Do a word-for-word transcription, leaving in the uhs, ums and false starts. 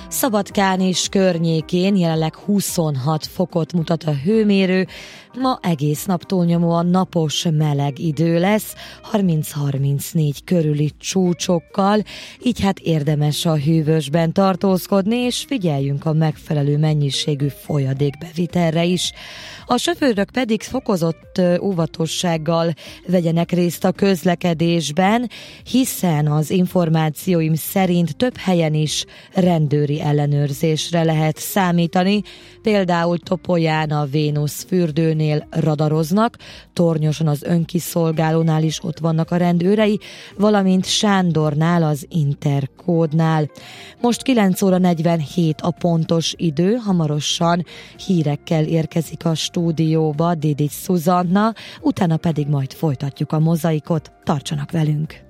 Szabadkán és környékén jelenleg huszonhat fokot mutat a hőmérő, ma egész nap túlnyomóan napos, meleg idő lesz, harminc-harmincnégy körüli csúcsokkal, így hát érdemes a hűvösben tartózkodni, és figyeljünk a megfelelő mennyiségű folyadékbevitelre is. A sofőrök pedig fokozott óvatossággal vegyenek részt a közlekedésben, hiszen az információim szerint több helyen is rendőri ellenőrzésre lehet számítani, például Topolyán a Vénusz fürdőnél radaroznak, Tornyoson az önkiszolgálónál is ott vannak a rendőrei, valamint Sándornál az Interkódnál. Most kilenc óra negyvenhét a pontos idő, hamarosan hírekkel érkezik a stúdióba Didics Szuzanna, utána pedig majd folytatjuk a mozaikot, tartsanak velünk!